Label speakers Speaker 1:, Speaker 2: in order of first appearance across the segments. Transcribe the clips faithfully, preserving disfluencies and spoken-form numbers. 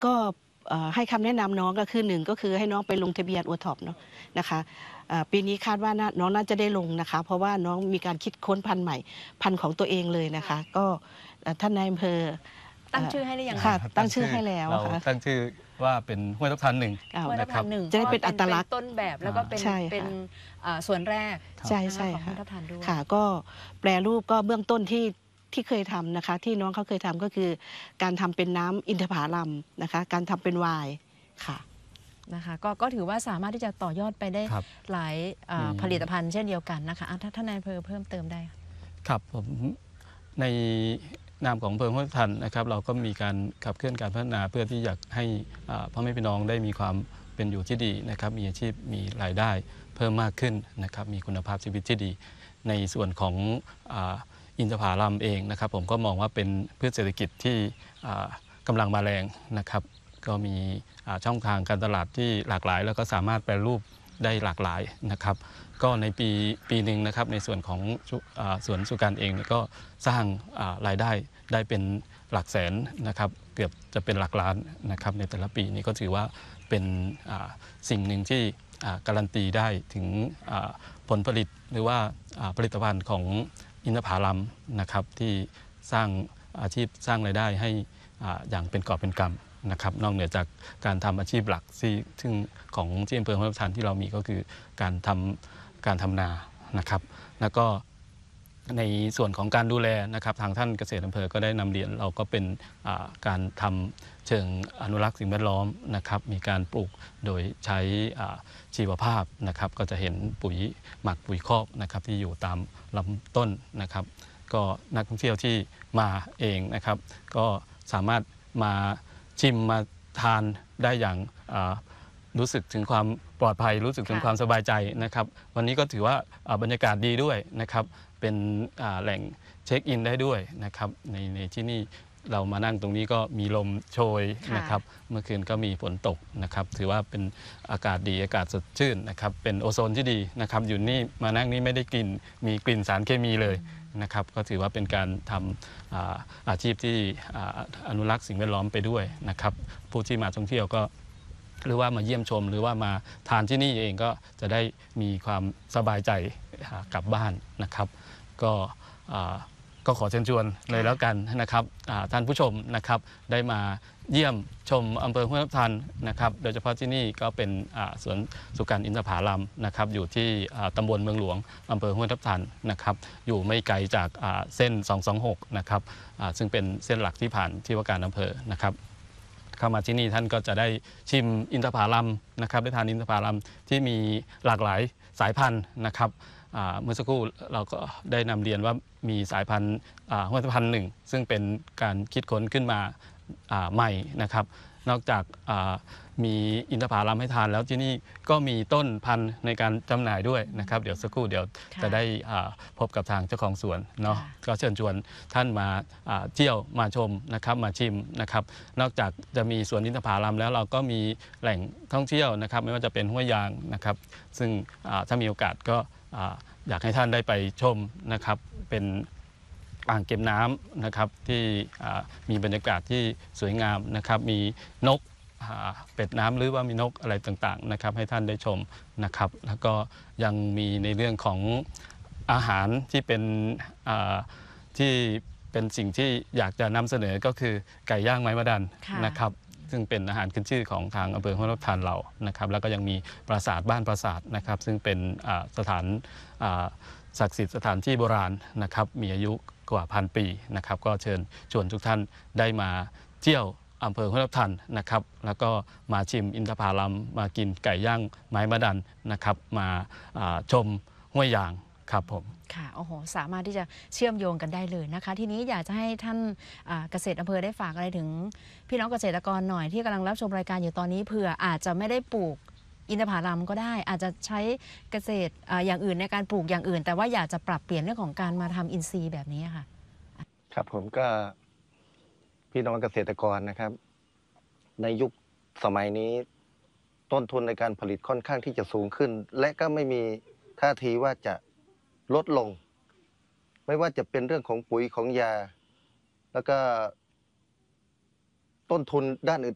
Speaker 1: ก็ให้คำแนะนำน้องก็คือหนึ่งก็คือให้น้องไปลงทะเบียนโอท็อปเนาะนะคะปีนี้คาดว่าน้องน่าจะได้ลงนะคะเพราะว่าน้องมีการคิดค้นพันธุ์ใหม่พันธุ์ของตัวเองเลยนะคะก็ท่านนายอำเภอ
Speaker 2: ตั้งชื่อให้ได้ยังไง
Speaker 1: ค่ะตั้งชื่อให้แล้ว
Speaker 3: เราตั้งชื่อว่าเป็นห้วยทับทันหนึ่ง
Speaker 2: นะครับ
Speaker 1: จะได้เป็นอัตลักษณ์
Speaker 2: ต้นแบบแล้วก็เป็นเป็นส่วนแรก
Speaker 1: ใช่ใช่ค่ะค่ะก็แปรรูปก็เบื้องต้นที่ที่เคยทำนะคะที่น้องเขาเคยทำก็คือการทำเป็นน้ำอินทผลัมนะคะการทำเป็นไวน์ค่ะ
Speaker 2: นะคะก็ก็ถือว่าสามารถที่จะต่อยอดไปได้หลายผลิตภัณฑ์เช่นเดียวกันนะคะถ้าท่านนายอำเภอเพิ่มเติมได้
Speaker 3: ครับผมในนามของอำเภอห้วยทับทันนะครับเราก็มีการขับเคลื่อนการพัฒนาเพื่อที่อยากให้พ่อแม่พี่น้องได้มีความเป็นอยู่ที่ดีนะครับมีอาชีพมีรายได้เพิ่มมากขึ้นนะครับมีคุณภาพชีวิตที่ดีในส่วนของอินทผลัมเองนะครับผมก็มองว่าเป็นพืชเศรษฐกิจที่กำลังมาแรงนะครับก็มีช่องทางการตลาดที่หลากหลายแล้วก็สามารถแปรรูปได้หลากหลายนะครับก็ในปีปีหนึ่งนะครับในส่วนของสวนสุการเองก็สร้างรายได้ได้เป็นหลักแสนนะครับเกือบจะเป็นหลักล้านนะครับในแต่ละปีนี้ก็ถือว่าเป็นสิ่งหนึ่งที่การันตีได้ถึงผลผลิตหรือว่าผลิตภัณฑ์ของอินทผลัมนะครับที่สร้างอาชีพสร้างรายได้ให้อย่างเป็นกอบเป็นกำนะครับนอกเหนือจากการทำอาชีพหลักที่ซึ่งของที่อำเภอห้วยทับทันที่เรามีก็คือการทำการทำนานะครับแล้วก็ในส่วนของการดูแลนะครับทางท่านเกษตรอำเภอก็ได้นำเรียนเราก็เป็นการทำเชิงอนุรักษ์สิ่งแวดล้อมนะครับมีการปลูกโดยใช้ชีวภาพนะครับก็จะเห็นปุ๋ยหมักปุ๋ยคอกนะครับที่อยู่ตามลำต้นนะครับก็นักท่องเที่ยวที่มาเองนะครับก็สามารถมาชิมมาทานได้อย่างรู้สึกถึงความปลอดภัยรู้สึกถึงความสบายใจนะครับวันนี้ก็ถือว่าบรรยากาศดีด้วยนะครับเป็นแหล่งเช็คอินได้ด้วยนะครับในในที่นี่เรามานั่งตรงนี้ก็มีลมโชยนะครับเมื่อคืนก็มีฝนตกนะครับถือว่าเป็นอากาศดีอากาศสดชื่นนะครับเป็นโอโซนที่ดีนะครับอยู่นี่มานั่งนี่ไม่ได้กลิ่นมีกลิ่นสารเคมีเลยนะครับก็ถือว่าเป็นการทำ อา, อาชีพที่อนุรักษ์สิ่งแวดล้อมไปด้วยนะครับผู้ที่มาท่องเที่ยวก็หรือว่ามาเยี่ยมชมหรือว่ามาทานที่นี่เองก็จะได้มีความสบายใจกลับบ้านนะครับก็ก็ขอเชิญชวนเลยแล้วกันนะครับท่านผู้ชมนะครับได้มาเยี่ยมชมอำเภอห้วยทับทันนะครับโดยเฉพาะที่นี่ก็เป็นสวนสุการอินทผลัมนะครับอยู่ที่ตำบลเมืองหลวงอำเภอห้วยทับทันนะครับอยู่ไม่ไกลจากเส้นสองสองหกนะครับซึ่งเป็นเส้นหลักที่ผ่านที่ว่าการอำเภอนะครับเข้ามาที่นี่ท่านก็จะได้ชิมอินทผลัมนะครับได้ทานอินทผลัมที่มีหลากหลายสายพันธุ์นะครับเมื่อสักครู่เราก็ได้นำเรียนว่ามีสายพันธุ์ห้วยทับทันหนึ่งซึ่งเป็นการคิดค้นขึ้นมาใหม่นะครับนอกจากมีอินทผลัมให้ทานแล้วที่นี่ก็มีต้นพันธุ์ในการจำหน่ายด้วยนะครับเดี๋ยวสักครู่เดี๋ยวจะได้พบกับทางเจ้าของสวนเนาะก็เชิญชวนท่านมาเที่ยวมาชมนะครับมาชิมนะครับนอกจากจะมีสวนอินทผลัมแล้วเราก็มีแหล่งท่องเที่ยวนะครับไม่ว่าจะเป็นห้วยยางนะครับซึ่งถ้ามีโอกาสก็อยากให้ท่านได้ไปชมนะครับเป็นอ่างเก็บน้ำนะครับที่มีบรรยากาศที่สวยงามนะครับมีนกเป็ดน้ำหรือว่ามีนกอะไรต่างๆนะครับให้ท่านได้ชมนะครับแล้วก็ยังมีในเรื่องของอาหารที่เป็นที่เป็นสิ่งที่อยากจะนำเสนอก็คือไก่ย่างไม้มะดันนะครับซึ่งเป็นอาหารขึ้นชื่อของทางอำเภอห้วยทับทันเรานะครับแล้วก็ยังมีปราสาทบ้านปราสาทนะครับซึ่งเป็นสถานศักดิ์สิทธิ์สถานที่โบราณนะครับมีอายุกว่าพันปีนะครับก็เชิญชวนทุกท่านได้มาเที่ยวอำเภอห้วยทับทันนะครับแล้วก็มาชิมอินทผลัมมากินไก่ย่างไม้มะดันนะครับมาชมห้วยยางครับผม
Speaker 2: ค่ะโอ้โหสามารถที่จะเชื่อมโยงกันได้เลยนะคะทีนี้อยากจะให้ท่านเกษตรอำเภอได้ฝากอะไรถึงพี่น้องเกษตรกรหน่อยที่กำลังรับชมรายการอยู่ตอนนี้เผื่ออาจจะไม่ได้ปลูกอินทผลัมก็ได้อาจจะใช้เกษตรอย่างอื่นในการปลูกอย่างอื่นแต่ว่าอยากจะปรับเปลี่ยนเรื่องของการมาทำอินทรีย์แบบนี้ค่ะ
Speaker 4: ครับผมก็พี่น้องเกษตรกรนะครับในยุคสมัยนี้ต้นทุนในการผลิตค่อนข้างที่จะสูงขึ้นและก็ไม่มีท่าทีว่าจะลดลงไม่ว่าจะเป็นเรื่องของปุ๋ยของยาแล้วก็ต้นทุนด้านอื่น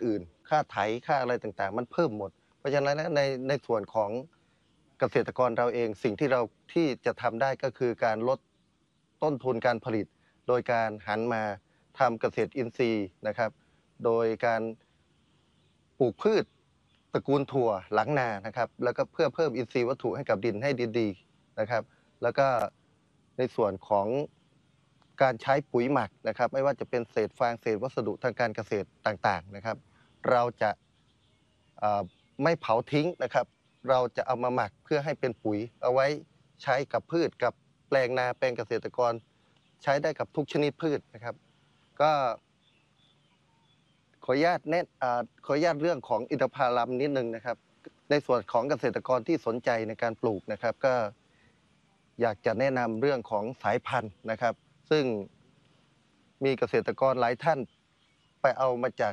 Speaker 4: ค่าไถค่าอะไรต่างๆ มันเพิ่มหมด เพราะฉะนั้นในในส่วนของเกษตรกรเราเองสิ่งที่เราที่จะทำได้ก็คือการลดต้นทุนการผลิต โดยการหันมาทำเกษตรอินทรีย์นะครับ โดยการปลูกพืชตระกูลถั่วหลังนานะครับ แล้วก็เพื่อเพิ่มอินทรีย์วัตถุให้กับดินให้ดีๆนะครับ แล้วก็ในส่วนของการใช้ปุ๋ยหมักนะครับ ไม่ว่าจะเป็นเศษฟางเศษวัสดุทางการเกษตรต่างๆนะครับ เราจะไม่เผาทิ้งนะครับ เราจะเอามาหมักเพื่อให้เป็นปุ๋ยเอาไว้ใช้กับพืชกับแปลงนาแปลงเกษตรกรใช้ได้กับทุกชนิดพืชนะครับ ก็ขออนุญาตแนะขออนุญาตเรื่องของอินทผลัมนิดนึงนะครับ ในส่วนของเกษตรกรที่สนใจในการปลูกนะครับ ก็อยากจะแนะนำเรื่องของสายพันธุ์นะครับ ซึ่งมีเกษตรกรหลายท่านไปเอามาจาก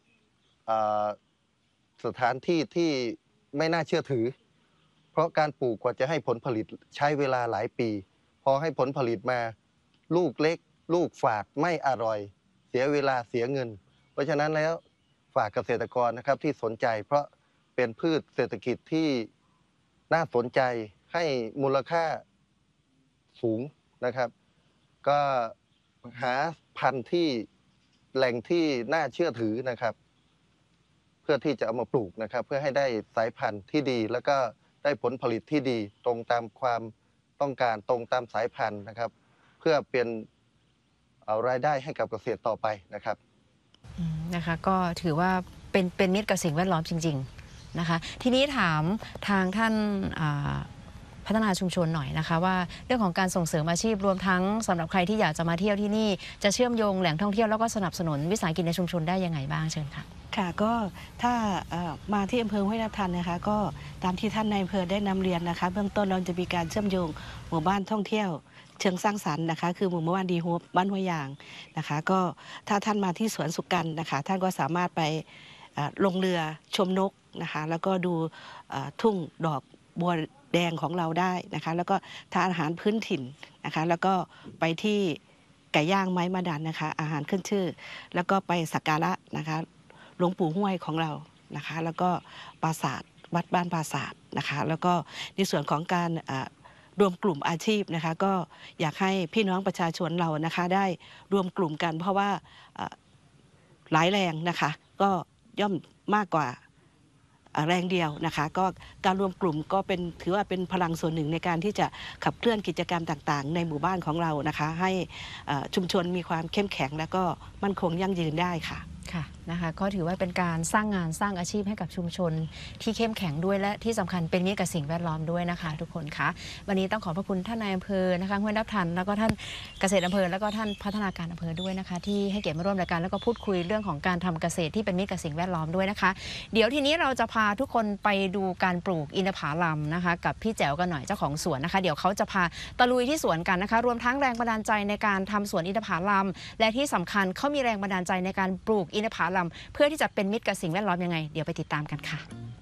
Speaker 4: สถานที่ที่ไม่น่าเชื่อถือเพราะการปลูกกว่าจะให้ผลผลิตใช้เวลาหลายปีพอให้ผลผลิตมาลูกเล็กลูกฝาดไม่อร่อยเสียเวลาเสียเงินเพราะฉะนั้นแล้วฝากเกษตรกรนะครับที่สนใจเพราะเป็นพืชเศรษฐกิจที่น่าสนใจให้มูลค่าสูงนะครับก็หาพันธุ์ที่แหล่งที่น่าเชื่อถือนะครับเพื่อที่จะเอามาปลูกนะครับเพื่อให้ได้สายพันธุ์ที่ดีแล้วก็ได้ผลผลิตที่ดีตรงตามความต้องการตรงตามสายพันธุ์นะครับเพื่อเป็นเอารายได้ให้กับเกษตรต่อไปนะครับ
Speaker 2: นะคะก็ถือว่าเป็นเป็นมิตรกับสิ่งแวดล้อมจริงๆนะคะทีนี้ถามทางท่านพัฒนาชุมชนหน่อยนะคะว่าเรื่องของการส่งเสริมอาชีพรวมทั้งสำหรับใครที่อยากจะมาเที่ยวที่นี่จะเชื่อมโยงแหล่งท่องเที่ยวแล้วก็สนับสนุนวิสาหกิจในชุมชนได้ยังไงบ้างเชิญค่ะ
Speaker 1: ค่ะก็ถ้ามาที่อำเภอห้วยทับทันนะคะก็ตามที่ท่านนายอำเภอได้นำเรียนนะคะเบื้องต้นเราจะมีการเชื่อมโยงหมู่บ้านท่องเที่ยวเชิงสร้างสรรค์นะคะคือหมู่บ้านดีฮัวบ้านห้วยยางนะคะก็ถ้าท่านมาที่สวนสุกันนะคะท่านก็สามารถไปลงเรือชมนกนะคะแล้วก็ดูทุ่งดอกบัวแดงของเราได้นะคะแล้วก็ทานอาหารพื้นถิ่นนะคะแล้วก็ไปที่ไก่ย่างไม้มาดันนะคะอาหารขึ้นชื่อแล้วก็ไปสักการะนะคะหลวงปู่ห้วยของเรานะคะแล้วก็ปราสาทวัดบ้านปราสาทนะคะแล้วก็ในส่วนของการรวมกลุ่มอาชีพนะคะก็อยากให้พี่น้องประชาชนเรานะคะได้รวมกลุ่มกันเพราะว่าหลายแรงนะคะก็ย่อมมากกว่าแรงเดียวนะคะก็การรวมกลุ่มก็เป็นถือว่าเป็นพลังส่วนหนึ่งในการที่จะขับเคลื่อนกิจกรรมต่างๆในหมู่บ้านของเรานะคะให้ชุมชนมีความเข้มแข็งและก็มั่นคงยั่งยืนได้ค่ะ
Speaker 2: ค่ะนะคะก็ถือว่าเป็นการสร้างงานสร้างอาชีพให้กับชุมชนที่เข้มแข็งด้วยและที่สำคัญเป็นมิตรกับสิ่งแวดล้อมด้วยนะคะทุกคนคะวันนี้ต้องขอบพระคุณท่านนายอำเภอนะคะห้วยทับทันแล้วก็ท่านเกษตรอำเภอแล้วก็ท่านพัฒนาการอำเภอด้วยนะคะที่ให้เกียรติมาร่วมรายการแล้วก็พูดคุยเรื่องของการทำเกษตรที่เป็นมิตรกับสิ่งแวดล้อมด้วยนะคะเดี๋ยวทีนี้เราจะพาทุกคนไปดูการปลูกอินทผลัมนะคะกับพี่แจ๋วกันหน่อยเจ้าของสวนนะคะเดี๋ยวเขาจะพาตะลุยที่สวนกันนะคะรวมทั้งแรงบันดาลใจในการทำสวนอินทผลัมและที่สำคัญเขามีแรงบันดาลใจในการปลูกอินทผลัมเพื่อที่จะเป็นมิตรกับสิ่งแวดล้อมยังไงเดี๋ยวไปติดตามกันค่ะ